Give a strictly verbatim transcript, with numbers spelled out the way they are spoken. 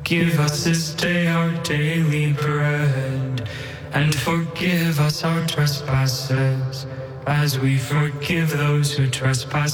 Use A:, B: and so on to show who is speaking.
A: Give us this day our daily bread, and forgive us our trespasses, as we forgive those who trespass